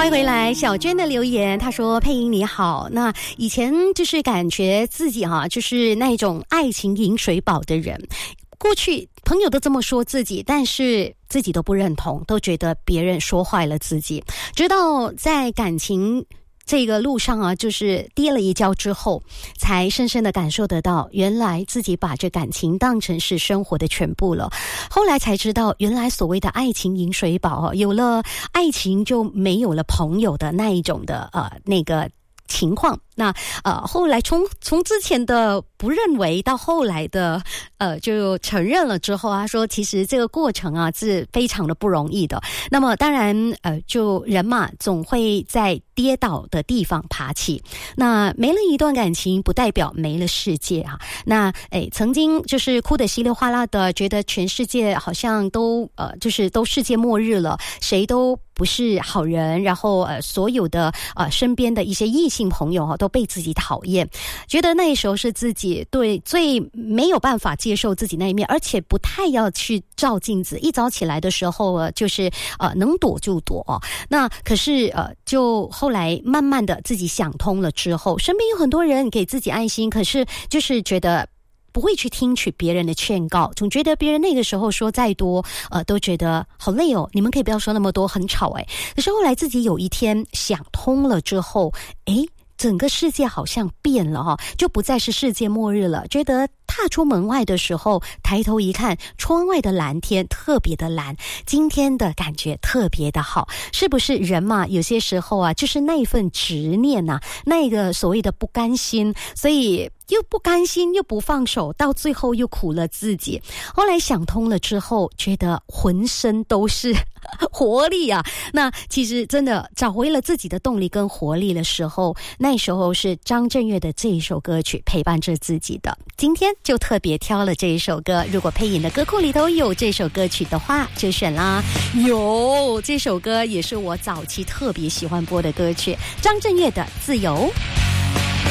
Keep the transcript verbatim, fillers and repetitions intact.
欢迎回来，小娟的留言，她说佩莹你好，那以前就是感觉自己哈、啊，就是那种爱情饮水饱的人，过去朋友都这么说自己，但是自己都不认同，都觉得别人说坏了自己，直到在感情这个路上啊，就是跌了一跤之后，才深深的感受得到，原来自己把这感情当成是生活的全部了。后来才知道，原来所谓的爱情饮水饱，有了爱情就没有了朋友的那一种的呃那个情况。那呃，后来从从之前的不认为到后来的呃就承认了之后啊，说其实这个过程啊是非常的不容易的。那么当然呃，就人嘛，总会在跌倒的地方爬起。那没了一段感情，不代表没了世界啊。那诶，曾经就是哭得稀里哗啦的，觉得全世界好像都呃就是都世界末日了，谁都不是好人，然后呃所有的呃身边的一些异性朋友啊都被自己讨厌，觉得那时候是自己对最没有办法接受自己那一面，而且不太要去照镜子，一早起来的时候呃就是呃能躲就躲、哦、那可是呃就后来慢慢的自己想通了之后，身边有很多人给自己爱心，可是就是觉得不会去听取别人的劝告，总觉得别人那个时候说再多呃，都觉得好累哦，你们可以不要说那么多，很吵诶。可是后来自己有一天想通了之后，诶，整个世界好像变了哈、哦，就不再是世界末日了，觉得踏出门外的时候，抬头一看，窗外的蓝天特别的蓝，今天的感觉特别的好。是不是人嘛，有些时候啊，就是那份执念啊，那个所谓的不甘心，所以又不甘心又不放手，到最后又苦了自己。后来想通了之后，觉得浑身都是活力啊。那其实真的找回了自己的动力跟活力的时候，那时候是张震岳的这一首歌曲陪伴着自己的。今天就特别挑了这一首歌，如果配音的歌库里头有这首歌曲的话就选啦。有，这首歌也是我早期特别喜欢播的歌曲，张震岳的《自由》。